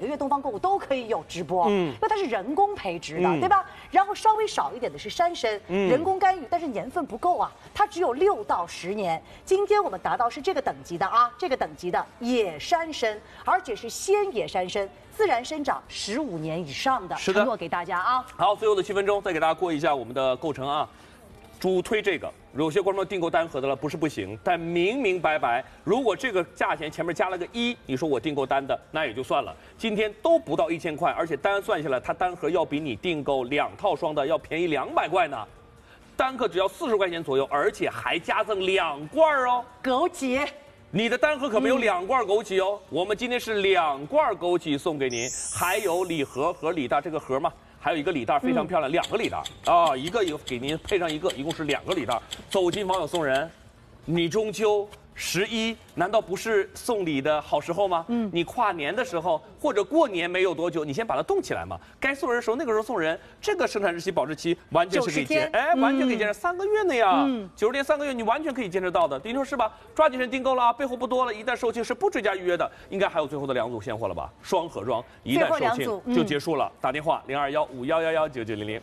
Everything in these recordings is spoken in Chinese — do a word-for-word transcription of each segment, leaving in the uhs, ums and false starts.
月东方购物都可以有直播，嗯，因为它是人工培植的， 嗯、 对吧？然后稍微少一点的是山参，嗯、人工干预，但是年份不够啊，它只有六到十年。今天我们达到是这个等级的啊，这个等级的野山参，而且是鲜野山参。 自然生长十五年以上的， 是的， 承诺给大家啊。 好，最后的七分钟，再给大家过一下我们的构成啊。主推这个，有些观众订购单盒的了，不是不行，但明明白白，如果这个价钱前面加了个一，你说我订购单的，那也就算了。今天都不到一千块，而且单算下来，它单盒要比你订购两套装的要便宜两百块呢。 单个只要四十块钱左右，而且还加赠两罐哦， 枸杞。 你的单盒可没有两罐枸杞哦，嗯、我们今天是两罐枸杞送给您，还有礼盒和礼袋，这个盒嘛，还有一个礼袋非常漂亮，嗯、两个礼袋啊，一个一个给您配上一个，一共是两个礼袋。走进网友送人，你中秋。 十一难道不是送礼的好时候吗？嗯，你跨年的时候或者过年没有多久，你先把它冻起来嘛。该送人的时候那个时候送人，这个生产日期、保质期完全是可以坚，哎，完全可以坚持、嗯、三个月呢呀。嗯，九十天三个月你完全可以坚持到的。您说是吧？抓紧时间订购了啊，备货不多了，一旦售罄是不追加预约的。应该还有最后的两组现货了吧？双盒装，一旦售罄就结束了。嗯、打电话零二幺五幺幺幺九九零零。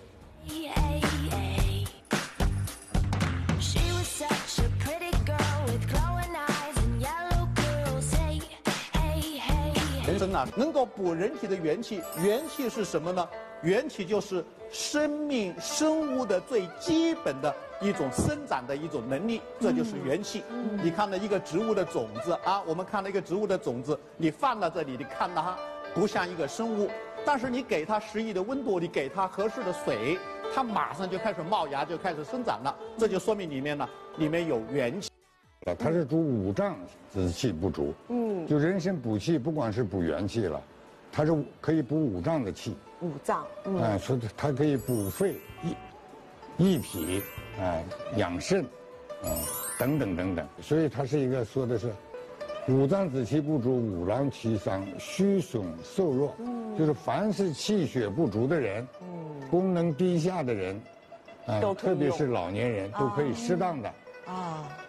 人参啊，能够补人体的元气。元气是什么呢？元气就是生命生物的最基本的一种生长的一种能力，这就是元气。嗯、你看到一个植物的种子啊，我们看到一个植物的种子，你放到这里，你看到它不像一个生物，但是你给它适宜的温度，你给它合适的水，它马上就开始冒芽，就开始生长了。这就说明里面呢，里面有元气。 它是主五脏之气不足，嗯，就人参补气，不光是补元气了，它是可以补五脏的气。 五脏，嗯， 哎、呃，说它可以补肺、益益脾，哎、呃，养肾，啊、呃，等等等等。所以它是一个说的是，五脏之气不足，五脏气伤，虚损瘦弱，嗯，就是凡是气血不足的人，嗯，功能低下的人，啊、呃，特别是老年人，都可以适当的啊。